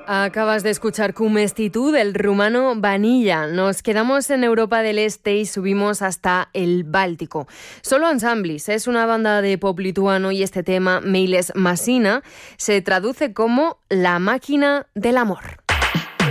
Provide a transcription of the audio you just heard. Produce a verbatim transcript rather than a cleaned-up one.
Acabas de escuchar Cumestitud del rumano Vanilla. Nos quedamos en Europa del Este y subimos hasta el Báltico. Solo Ensamblis es una banda de pop lituano y este tema, Meiles Masina, se traduce como La máquina del amor.